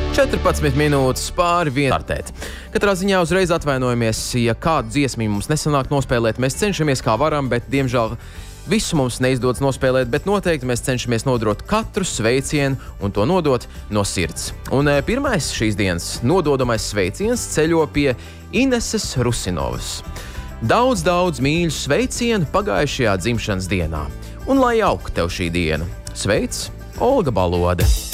14 minūtes pāri vienkārtēt. Katrā ziņā uzreiz atvainojamies, ja kādu dziesmu mums nesanāk nospēlēt. Mēs cenšamies kā varam, bet, diemžēl, visu mums neizdodas nospēlēt, bet noteikti mēs cenšamies nodot katru sveicienu un to nodot no sirds. Un pirmais šīs dienas nododamais sveiciens ceļo pie Ineses Rusinovas. Daudz mīļu sveicienu pagājušajā dzimšanas dienā. Un lai aug tev šī diena. Sveic, Olga Balode!